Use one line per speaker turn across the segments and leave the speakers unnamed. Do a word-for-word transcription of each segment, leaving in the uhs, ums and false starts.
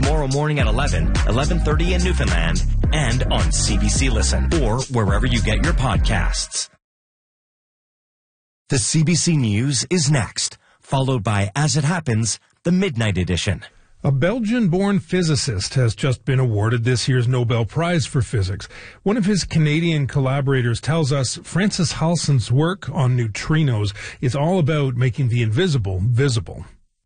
tomorrow morning at eleven, eleven thirty in Newfoundland, and on C B C Listen or wherever you get your podcasts. The C B C News is next, followed by As It Happens, the Midnight Edition.
A Belgian-born physicist has just been awarded this year's Nobel Prize for Physics. One of his Canadian collaborators tells us Francis Halsen's work on neutrinos is all about making the invisible visible.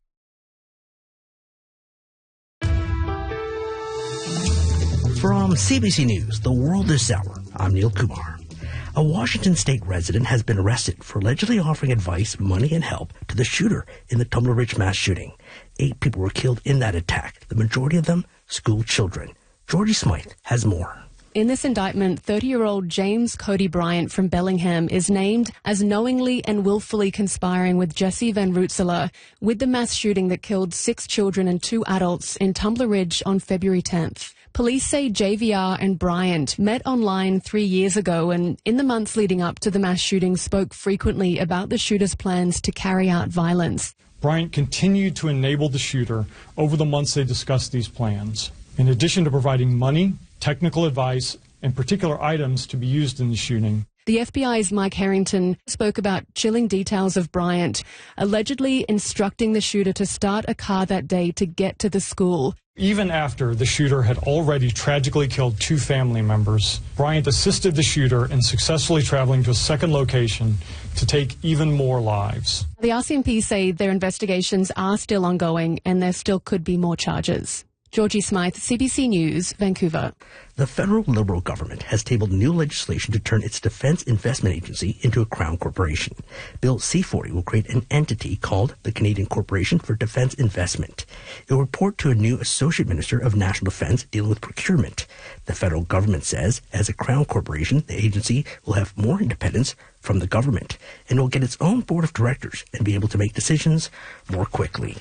From C B C News, The World This Hour, I'm Neil Kumar. A Washington state resident has been arrested for allegedly offering advice, money, and help to the shooter in the Tumbler Ridge mass shooting. Eight people were killed in that attack, the majority of them school children. Georgie Smythe has more.
In this indictment, thirty-year-old James Cody Bryant from Bellingham is named as knowingly and willfully conspiring with Jesse Van Rootselaar with the mass shooting that killed six children and two adults in Tumbler Ridge on February tenth. Police say J V R and Bryant met online three years ago and in the months leading up to the mass shooting spoke frequently about the shooter's plans to carry out violence.
Bryant continued to enable the shooter over the months they discussed these plans. In addition to providing money, technical advice, and particular items to be used in the shooting.
The F B I's Mike Harrington spoke about chilling details of Bryant, allegedly instructing the shooter to start a car that day to get to the school.
Even after the shooter had already tragically killed two family members, Bryant assisted the shooter in successfully traveling to a second location to take even more lives.
The R C M P say their investigations are still ongoing and there still could be more charges. Georgie Smythe, C B C News, Vancouver.
The federal Liberal government has tabled new legislation to turn its Defence Investment Agency into a Crown corporation. Bill C forty will create an entity called the Canadian Corporation for Defence Investment. It will report to a new Associate Minister of National Defence dealing with procurement. The federal government says, as a Crown corporation, the agency will have more independence from the government and will get its own board of directors and be able to make decisions more quickly.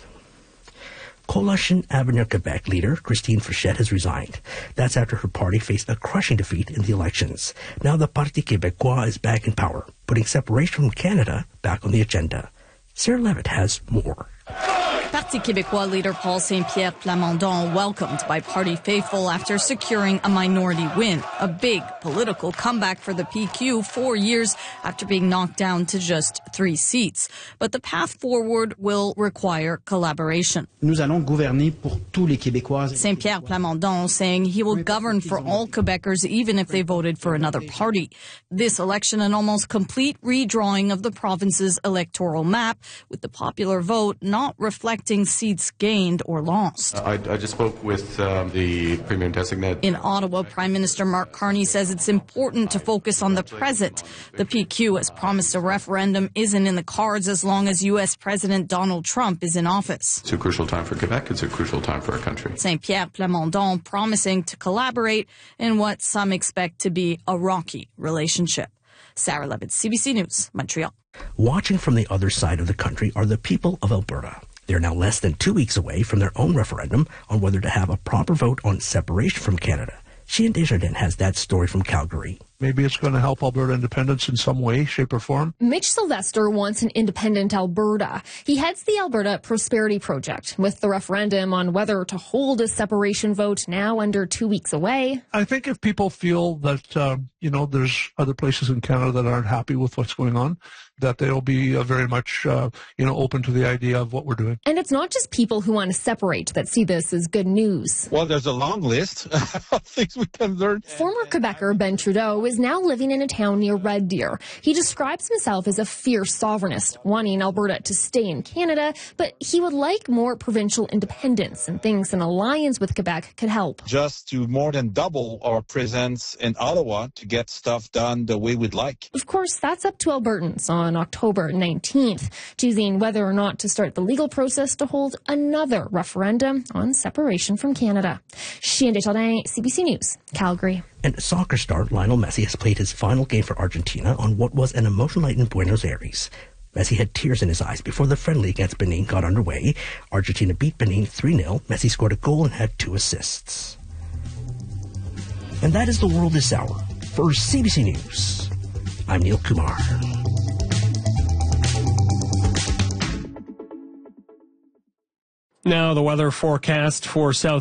Coalition Avenir Quebec leader Christine Fichette has resigned. That's after her party faced a crushing defeat in the elections. Now the Parti Québécois is back in power, putting separation from Canada back on the agenda. Sarah Levitt has more.
Parti Québécois leader Paul Saint-Pierre Plamondon welcomed by party faithful after securing a minority win, a big political comeback for the P Q four years after being knocked down to just three seats. But the path forward will require collaboration.
Nous allons gouverner pour tous les Québécois.
Saint-Pierre Plamondon saying he will govern for all Quebecers even if they voted for another party. This election an almost complete redrawing of the province's electoral map, with the popular vote not reflecting seats gained or lost.
I, I just spoke with um, the Premier Designate.
In Ottawa, Prime Minister Mark Carney says it's important to focus on the present. The P Q has promised a referendum isn't in the cards as long as U S President Donald Trump is in office.
It's a crucial time for Quebec. It's a crucial time for our country.
Saint-Pierre Plamondon promising to collaborate in what some expect to be a rocky relationship. Sarah Levitt, C B C News, Montreal.
Watching from the other side of the country are the people of Alberta. They're now less than two weeks away from their own referendum on whether to have a proper vote on separation from Canada. Sheehan Desjardins has that story from Calgary.
Maybe it's going to help Alberta independence in some way, shape, or form.
Mitch Sylvester wants an independent Alberta. He heads the Alberta Prosperity Project, with the referendum on whether to hold a separation vote now under two weeks away.
I think if people feel that, uh, you know, there's other places in Canada that aren't happy with what's going on, that they'll be uh, very much, uh, you know, open to the idea of what we're doing.
And it's not just people who want to separate that see this as good news.
Well, there's a long list of things we can learn.
Former Quebecer Ben Trudeau is now living in a town near Red Deer. He describes himself as a fierce sovereignist, wanting Alberta to stay in Canada, but he would like more provincial independence and thinks an alliance with Quebec could help.
Just to more than double our presence in Ottawa to get stuff done the way we'd like.
Of course, that's up to Albertans on October nineteenth, choosing whether or not to start the legal process to hold another referendum on separation from Canada. Sheehan Desjardins, C B C News, Calgary.
And soccer star Lionel Messi has played his final game for Argentina on what was an emotional night in Buenos Aires. Messi had tears in his eyes before the friendly against Benin got underway. Argentina beat Benin three nil. Messi scored a goal and had two assists. And that is the world this hour. For C B C News, I'm Neil Kumar.
Now the weather forecast for South